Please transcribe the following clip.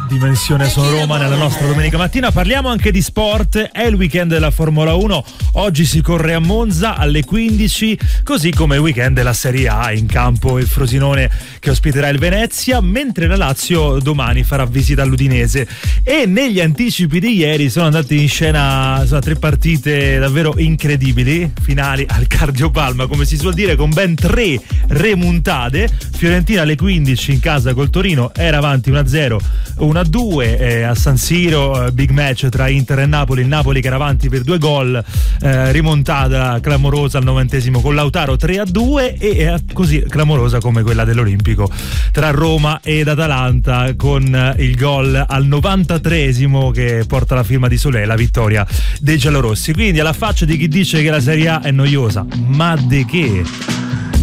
Dimensione Sono Roma nella nostra domenica mattina. Parliamo anche di sport, è il weekend della Formula 1, oggi si corre a Monza alle 15, così come il weekend della Serie A, in campo il Frosinone che ospiterà il Venezia, mentre la Lazio domani farà visita all'Udinese. E negli anticipi di ieri sono andate in scena 3 partite davvero incredibili, finali al cardiopalma come si suol dire, con ben 3 remontate. Fiorentina alle 15 in casa col Torino era avanti 1-0, 1-2, a San Siro big match tra Inter e Napoli, il Napoli che era avanti per 2 gol, rimontata clamorosa al 90° con Lautaro 3-2 e così clamorosa come quella dell'Olimpico tra Roma ed Atalanta con il gol al 93° che porta la firma di Solé, la vittoria dei giallorossi. Quindi alla faccia di chi dice che la Serie A è noiosa, ma di che?